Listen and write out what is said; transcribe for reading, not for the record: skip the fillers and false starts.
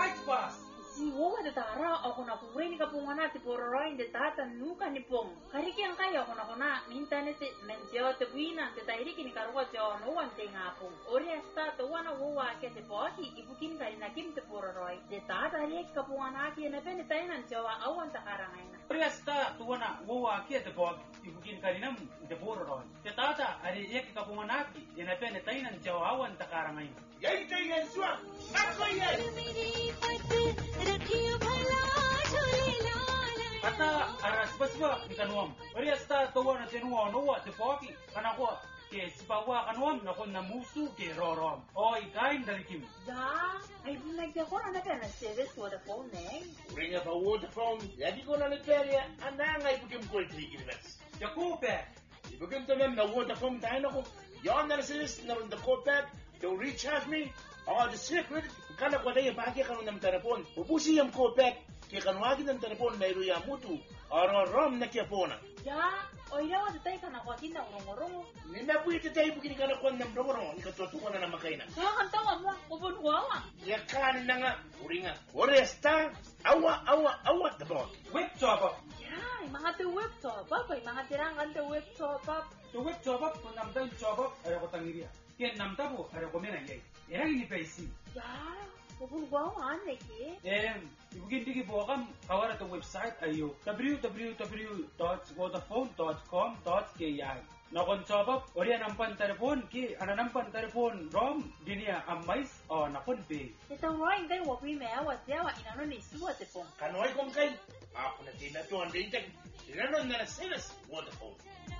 right fast. Si wowa de tara ako na kuweni ka pungana ti pororoin de tata nuka ni pong. Kariki ang kaya ako na kuna internet mentio te buina te tairi kini karwa jo no wan te ngapong. Ori asta to wana wowa ke te poki ibukin kari na kim te pororoi. De tata ri ka pungana ki na pen tainan jowa awan ta karangaina. Ori asta to wana wowa ke te poki ibukin kari nam te pororoi. Te tata ari ek ka punganaki ina pen tainan jowa awan ta karangaina. Yai tainan swa. Nakko yai. Kata aras basba ikanuam. Ori asta to wana te nuwa nowa te poki kana ko ke sipawa kanuam na kon na musu ke rorom. Oi kain dari kim. Da, ay binagya ko na na service for the phone eh. Ringa pa Vodafone. Yadi ko na nagperya. Ananga ibukim ko itigilmas. Yakupe. Ibukim to na Vodafone tayo na ko. Yon na service na the call back. To recharge me. The secret. Kana ko dai ba ke kanu ng telefon. Ubusi yung call back. Kaya kanwagin ng telefon na iruya mutu. Rom na kaya po na. Ya, oira wa tay kana ko tinda ngorong. Nina po ito tayo bukini ka na kwan ng brogoro. Ikatutukan na makaina. Kaya kantawa mo, kupon wawa. Yakan na nga. Uri nga. Oresta. Awa. Dabot. Web job. Ya, mga te web top up. Mga tirangan te web top up. To web job ko namda job ay ko tangiria. Ken namda po ay ko mena yai. Era ini pesi. Ya, kupon wawa neki. Ibukin digi bokam kawara to website ayo www.vodafone.com.ki. Nakon job up ori nampan telepon ki ana nampan telepon rom dinia amais nakon pe. Ito roin day wo primera wa tiawa inano ni suwa te pong. Kanoy kong kay. Ako na tinatuan din. Tinanon na na sinas. Vodafone.